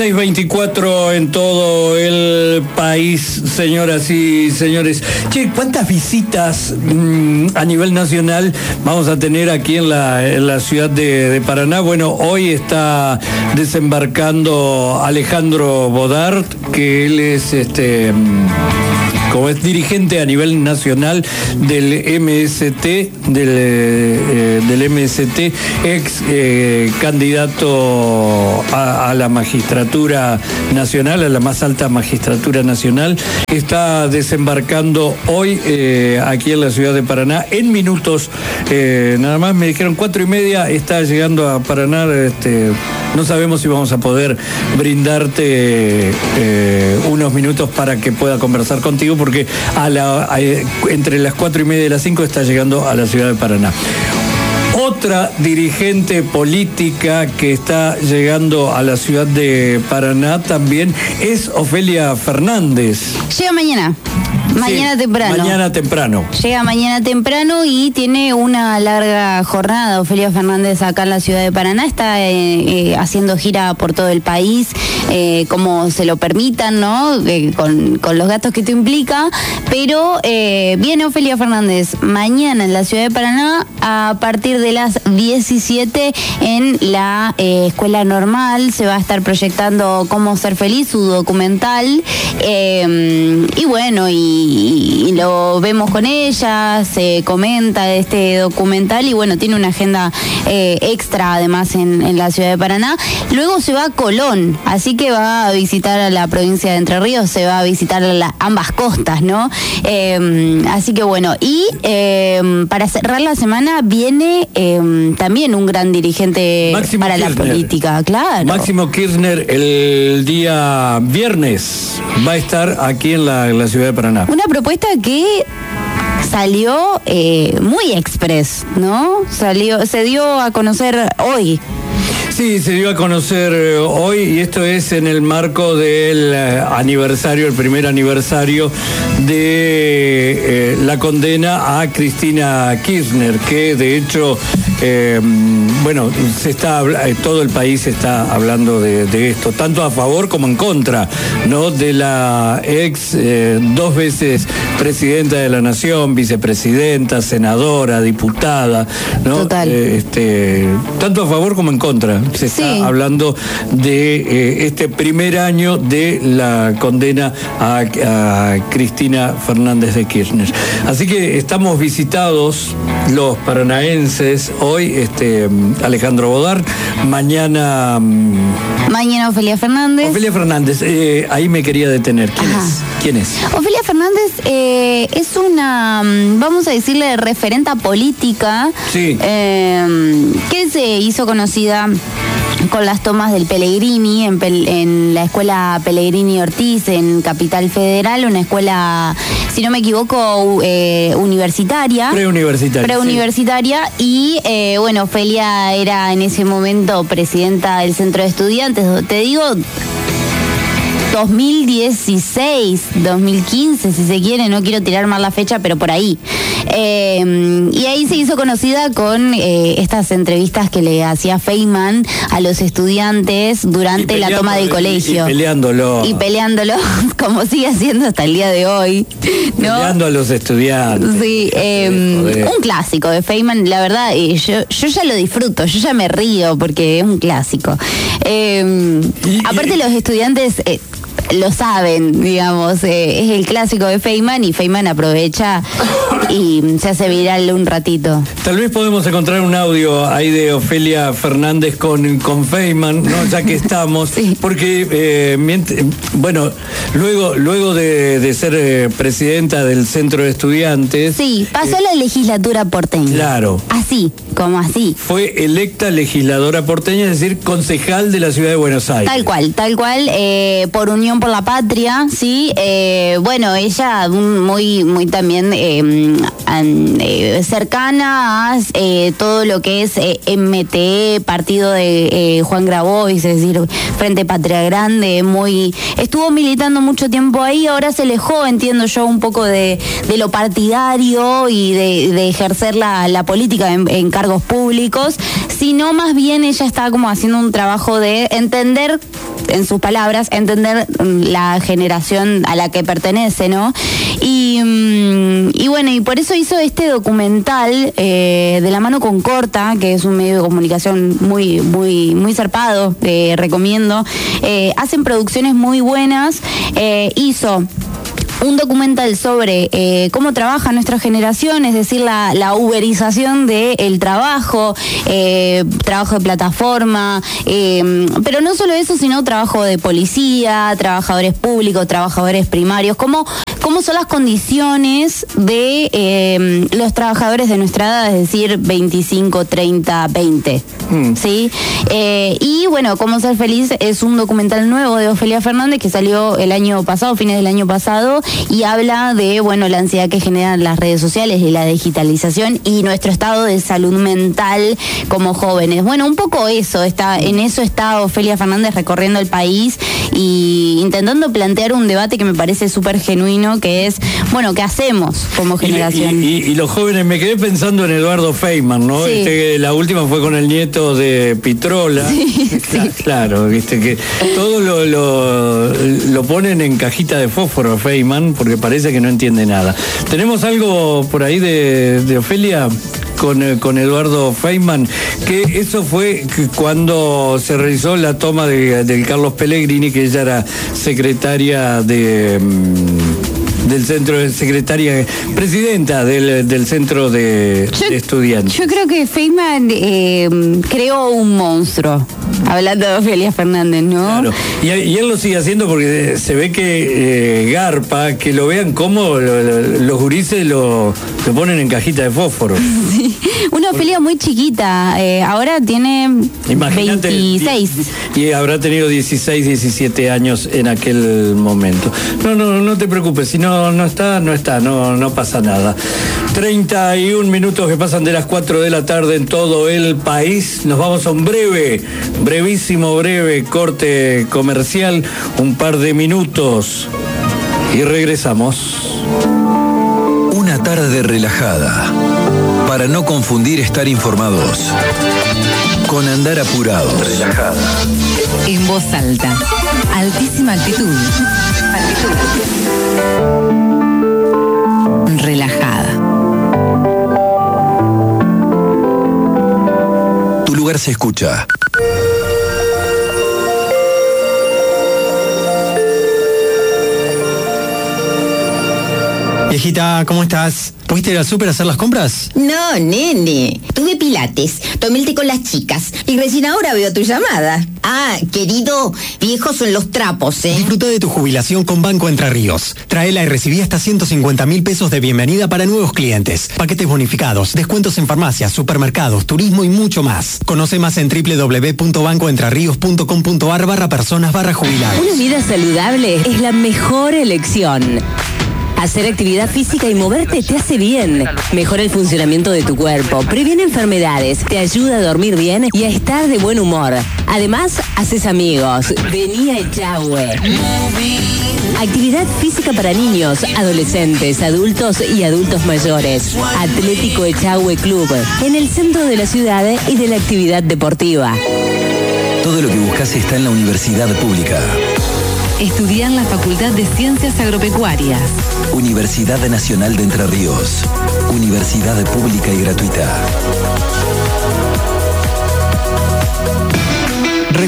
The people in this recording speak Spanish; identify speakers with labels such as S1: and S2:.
S1: 6:24 en todo el país, señoras y señores. Che, ¿cuántas visitas a nivel nacional vamos a tener aquí en la ciudad de Paraná? Bueno, hoy está desembarcando Alejandro Bodart, que él es como es dirigente a nivel nacional del MST, del MST, ex candidato a la magistratura nacional, a la más alta magistratura nacional. Está desembarcando hoy aquí en la ciudad de Paraná. En minutos, nada más me dijeron 4:30, está llegando a Paraná. No sabemos si vamos a poder brindarte unos minutos para que pueda conversar contigo, porque entre las 4:30 y las 5 está llegando a la ciudad de Paraná. Otra dirigente política que está llegando a la ciudad de Paraná también es Ofelia Fernández.
S2: Llega mañana. Mañana temprano.
S1: Mañana temprano.
S2: Llega mañana temprano y tiene una larga jornada. Ofelia Fernández acá en la ciudad de Paraná está haciendo gira por todo el país, como se lo permitan, ¿no? Con los gastos que esto implica. Pero viene Ofelia Fernández mañana en la ciudad de Paraná a partir de las 17 en la Escuela Normal. Se va a estar proyectando Cómo ser feliz, su documental. Y bueno, y lo vemos con ella, se comenta de este documental y bueno, tiene una agenda extra además en la ciudad de Paraná. Luego se va a Colón, así que va a visitar a la provincia de Entre Ríos, se va a visitar ambas costas, ¿no? Así que bueno, y para cerrar la semana viene también un gran dirigente
S1: Máximo
S2: para
S1: Kirchner.
S2: La política, claro.
S1: Máximo Kirchner el día viernes va a estar aquí en la ciudad de Paraná.
S2: Una propuesta que salió muy express, ¿no? Se dio a conocer hoy.
S1: Sí, se dio a conocer hoy y esto es en el marco del aniversario, el primer aniversario de la condena a Cristina Kirchner, que de hecho, bueno, todo el país está hablando de esto, tanto a favor como en contra, ¿no? De la ex 2 veces presidenta de la Nación, vicepresidenta, senadora, diputada, ¿no?
S2: Total.
S1: Tanto a favor como en contra. Se está hablando de este primer año de la condena a Cristina Fernández de Kirchner. Así que estamos visitados los paranaenses hoy, Alejandro Bodart, mañana
S2: Ofelia Fernández.
S1: Ofelia Fernández, ahí me quería detener. ¿Quién es?
S2: Ofelia Fernández es una, vamos a decirle, referenta política,
S1: sí,
S2: que se hizo conocida con las tomas del Pellegrini en la escuela Pellegrini Ortiz en Capital Federal, una escuela, si no me equivoco, universitaria. Preuniversitaria. Sí. Y bueno, Ofelia era en ese momento presidenta del Centro de Estudiantes. Te digo, 2016, 2015, si se quiere, no quiero tirar mal la fecha, pero por ahí. Y ahí se hizo conocida con estas entrevistas que le hacía Feynman a los estudiantes durante la toma del colegio.
S1: Y peleándolo,
S2: como sigue haciendo hasta el día de hoy, ¿no?
S1: Peleando a los estudiantes.
S2: Sí, un clásico de Feynman, la verdad, yo ya lo disfruto, yo ya me río porque es un clásico. Aparte los estudiantes lo saben, digamos, es el clásico de Feynman y Feynman aprovecha y se hace viral un ratito.
S1: Tal vez podemos encontrar un audio ahí de Ofelia Fernández con Feynman, ¿no? Ya que estamos, sí. Porque, bueno, luego de ser presidenta del Centro de Estudiantes...
S2: Sí, pasó la legislatura porteña.
S1: Claro.
S2: Así, como así.
S1: Fue electa legisladora porteña, es decir, concejal de la ciudad de Buenos Aires.
S2: Tal cual, por Unión por la Patria, sí. Bueno, ella muy también cercana a todo lo que es MTE, partido de Juan Grabois, es decir, Frente Patria Grande, estuvo militando mucho tiempo ahí, ahora se alejó, entiendo yo, un poco de lo partidario y de ejercer la política en cargos cargos públicos, sino más bien ella está como haciendo un trabajo de entender, en sus palabras, entender la generación a la que pertenece, ¿no? Y bueno, y por eso hizo este documental de la mano con Corta, que es un medio de comunicación muy zarpado, recomiendo. Hacen producciones muy buenas. Hizo un documental sobre cómo trabaja nuestra generación, es decir, la uberización del trabajo, trabajo de plataforma, pero no solo eso, sino trabajo de policía, trabajadores públicos, trabajadores primarios, cómo son las condiciones de los trabajadores de nuestra edad, es decir, 25, 30, 20. ¿Sí? Y bueno, Cómo ser feliz es un documental nuevo de Ofelia Fernández que salió el año pasado, fines del año pasado, y habla de, bueno, la ansiedad que generan las redes sociales y la digitalización y nuestro estado de salud mental como jóvenes. Bueno, un poco eso, en eso está Ofelia Fernández recorriendo el país y intentando plantear un debate que me parece súper genuino, que es, bueno, ¿qué hacemos como generación?
S1: Y los jóvenes, me quedé pensando en Eduardo Feynman, ¿no?
S2: Sí.
S1: La última fue con el nieto de Pitrola.
S2: Sí, sí.
S1: Claro, viste que todo lo ponen en cajita de fósforo Feynman, porque parece que no entiende nada. ¿Tenemos algo por ahí de Ofelia con Eduardo Feynman? Que eso fue cuando se realizó la toma del Carlos Pellegrini, que ella era secretaria del centro, presidenta del centro de estudiantes.
S2: Yo creo que Feynman creó un monstruo, hablando de Ofelia Fernández, ¿no?
S1: Claro, y él lo sigue haciendo porque se ve que garpa, que lo vean como los gurises lo ponen en cajita de fósforo.
S2: Sí. Una Ofelia muy chiquita, ahora tiene 26.
S1: Y habrá tenido 16, 17 años en aquel momento. No te preocupes, si no pasa nada. 31 minutos que pasan de las 4 de la tarde en todo el país. Nos vamos a un brevísimo corte comercial, un par de minutos y regresamos.
S3: Una tarde relajada, para no confundir estar informados con andar apurados. Relajada.
S4: En voz alta, altísima actitud. Relajada.
S3: Tu lugar se escucha.
S5: Viejita, ¿cómo estás? ¿Pudiste ir al súper a hacer las compras?
S6: No, nene. Tuve pilates, tomé el té con las chicas y recién ahora veo tu llamada. Ah, querido, viejos son los trapos, ¿eh?
S5: Disfruta de tu jubilación con Banco Entre Ríos. Traela y recibí hasta 150.000 pesos de bienvenida para nuevos clientes. Paquetes bonificados, descuentos en farmacias, supermercados, turismo y mucho más. Conoce más en www.bancoentrerrios.com.ar/personas/jubilados.
S7: Una vida saludable es la mejor elección. Hacer actividad física y moverte te hace bien. Mejora el funcionamiento de tu cuerpo, previene enfermedades, te ayuda a dormir bien y a estar de buen humor. Además, haces amigos. Vení a Echagüe. Actividad física para niños, adolescentes, adultos y adultos mayores. Atlético Echagüe Club, en el centro de la ciudad y de la actividad deportiva.
S3: Todo lo que buscas está en la universidad pública.
S4: Estudiar en la Facultad de Ciencias Agropecuarias.
S3: Universidad Nacional de Entre Ríos. Universidad pública y gratuita.